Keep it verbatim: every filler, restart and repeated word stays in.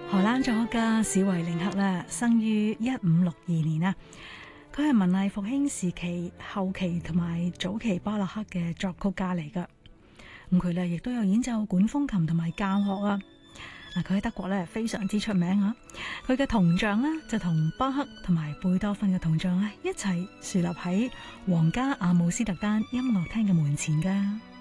荷蘭作家史維寧克咧，生於一五六二年啊。佢係文藝復興時期後期同埋早期巴洛克嘅作曲家嚟噶。咁佢咧亦都有演奏管風琴同埋教學啊。嗱，佢喺德國咧非常之出名啊。佢嘅銅像呢，就同巴赫同埋貝多芬嘅銅像咧一齊豎立喺皇家阿姆斯特丹音樂廳嘅門前噶。